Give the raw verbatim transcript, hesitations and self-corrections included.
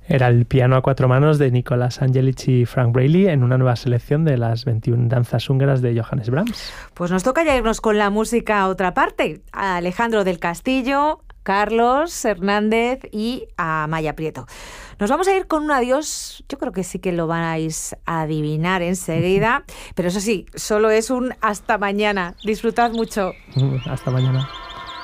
Era el piano a cuatro manos de Nicolás Angelic y Frank Braley en una nueva selección de las veintiuna danzas húngaras de Johannes Brahms. Pues nos toca ya irnos con la música a otra parte. A Alejandro del Castillo, Carlos Hernández y a Maya Prieto. Nos vamos a ir con un adiós, yo creo que sí que lo vais a adivinar enseguida, pero eso sí, solo es un hasta mañana. Disfrutad mucho. Hasta mañana.